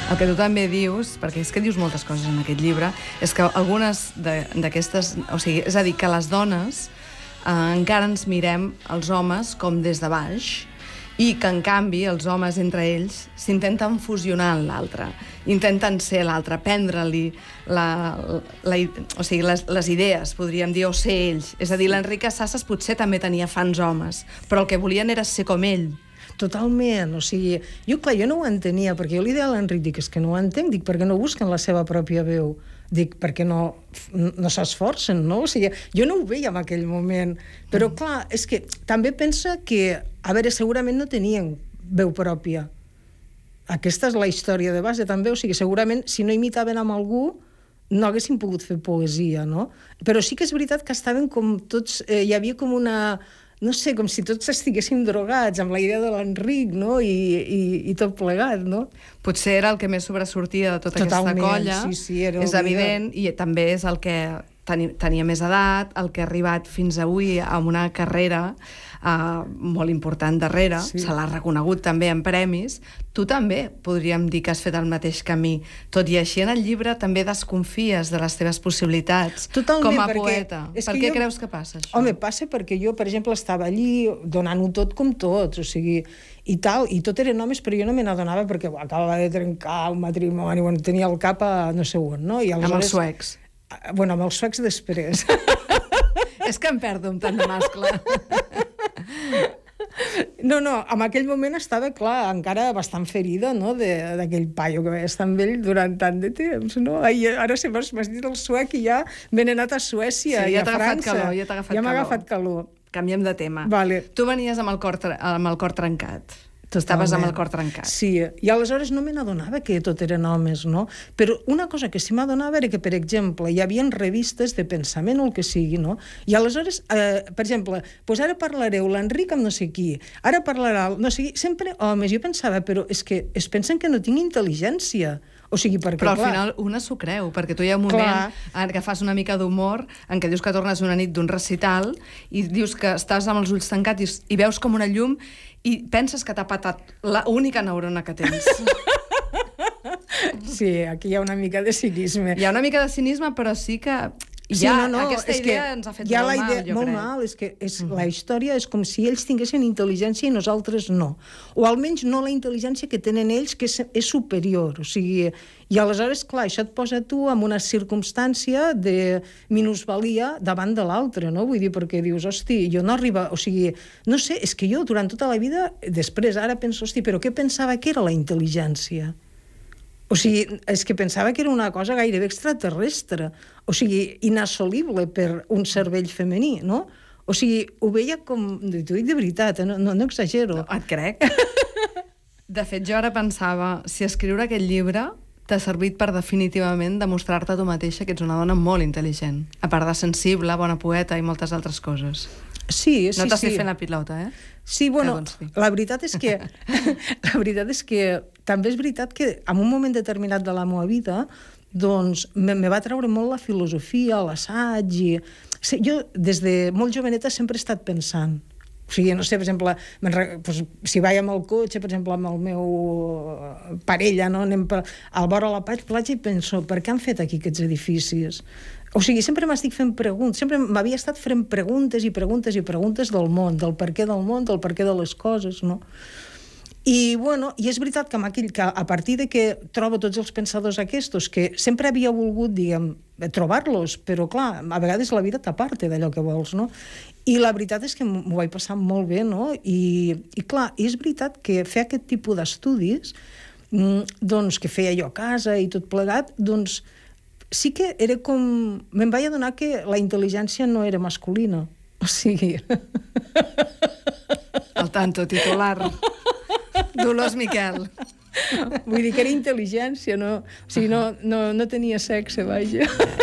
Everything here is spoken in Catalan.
El que tu també dius, perquè és que dius moltes coses en aquest llibre, és que algunes d'aquestes... O sigui, és a dir, que les dones encara ens mirem els homes com des de baix, i que, en canvi, els homes entre ells s'intenten fusionar en l'altre, intenten ser l'altre, prendre-li o sigui, les idees, podríem dir, o ser ells. És a dir, l'Enric Casasses potser també tenia fans homes, però el que volien era ser com ell. Totalment, o sigui, jo no ho entenia, perquè jo li deia a l'Enric, dic, és que no ho entenc, dic, perquè no busquen la seva pròpia veu, dic, perquè no s'esforcen, no? O sigui, jo no ho veia en aquell moment, però clar, és que també pensa que, a veure, segurament no tenien veu pròpia. Aquesta és la història de base, també, o sigui, segurament, si no imitaven amb algú, no haguessin pogut fer poesia, no? Però sí que és veritat que estaven com tots, hi havia com una... no sé, com si tots estiguéssim drogats amb la idea de l'Enric, no? I tot plegat, no? Potser era el que més sobresortia de tota aquesta colla. Sí, era és evident, i també és el que tenia més edat, el que ha arribat fins avui amb una carrera molt important darrere, se l'ha reconegut també en premis. Tu també podríem dir que has fet el mateix camí. Tot i així, en el llibre també desconfies de les teves possibilitats com a poeta. Per què creus que passa això? Home, passa perquè jo, per exemple, estava allí donant-ho tot com tots, o sigui, i tal, i tot eren homes, però jo no me n'adonava perquè acabava de trencar un matrimoni, tenia el cap a no sé on, no? Amb els suecs. Bueno, amb els suecs després. És que em perdo amb tant de mascle. No, en aquell moment estava, clar, encara bastant ferida, no?, d'aquell paio que va estar amb ell durant tant de temps, no? Ara m'has dit el suec i ja me n'he anat a Suècia i a França. Ja t'ha agafat calor. Ja m'ha agafat calor. Canviem de tema. Vale. Tu venies amb el cor trencat. Estaves amb el cor trencat. Sí, i aleshores no me n'adonava que tot eren homes, no? Però una cosa que sí m'adonava era que, per exemple, hi havia revistes de pensament o el que sigui, no? I aleshores, per exemple, doncs ara parlareu l'Enric amb no sé qui, ara parlarà no sé qui, sempre homes. Jo pensava, però és que es pensen que no tinc intel·ligència. O sigui, perquè, però al final una s'ho creu, perquè tu hi ha un moment en què fas una mica d'humor, en què dius que tornes una nit d'un recital i dius que estàs amb els ulls tancats i veus com una llum i penses que t'ha patat l'única neurona que tens. Sí, aquí hi ha una mica de cinisme. Hi ha una mica de cinisme, però sí que... aquesta idea ens ha fet molt mal, jo crec. Molt mal, és que la història és com si ells tinguessin intel·ligència i nosaltres no. O almenys no la intel·ligència que tenen ells, que és superior. O sigui, i aleshores, clar, això et posa tu en una circumstància de minusvalia davant de l'altre, no? Vull dir, perquè dius, hosti, jo no arriba... O sigui, no sé, és que jo durant tota la vida, després ara penso, hosti, però què pensava que era la intel·ligència? O sigui, és que pensava que era una cosa gairebé extraterrestre, o sigui, inassolible per un cervell femení, no? O sigui, ho veia com... T'ho dic de veritat, no exagero. No, et crec. De fet, jo ara pensava, si escriure aquest llibre t'ha servit per definitivament demostrar-te a tu mateixa que ets una dona molt intel·ligent, a part de sensible, bona poeta i moltes altres coses. Sí. No t'estic fent la pilota, eh? Sí, bueno, la veritat és que també és veritat que en un moment determinat de la meva vida doncs me va treure molt la filosofia, l'assaig i... Jo des de molt joveneta sempre he estat pensant. O sigui, no sé, per exemple, si vaig amb el cotxe, per exemple, amb el meu parella, no? Anem al vora la platja i penso, per què han fet aquí aquests edificis? O sigui, sempre m'estic fent preguntes, sempre m'havia estat fent preguntes i preguntes i preguntes del món, del per què del món, del per què de les coses, no? I, bueno, i és veritat que a partir de que trobo tots els pensadors aquests, que sempre havia volgut, diguem, trobar-los, però, clar, a vegades la vida t'aparta d'allò que vols, no? I la veritat és que m'ho vaig passar molt bé, no? I clar, és veritat que fer aquest tipus d'estudis, doncs, que feia jo a casa i tot plegat, doncs, sí que era com... Me'n vaig adonar que la intel·ligència no era masculina. O sigui... El tanto titular. Dolors Miquel. Vull dir que era intel·ligència, no? O sigui, no tenia sexe, vaja.